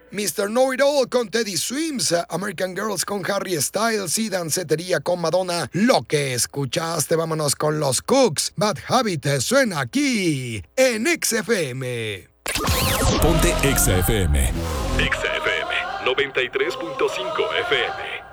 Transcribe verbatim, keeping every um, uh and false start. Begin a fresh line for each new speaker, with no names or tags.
mister Know It All con Teddy Swims, American Girls con Harry Styles y Dancetería con Madonna. Lo que escuchaste, vámonos con los Cooks. Bad Habit suena aquí en X F M.
Ponte X F M. X F M noventa y tres punto cinco F M.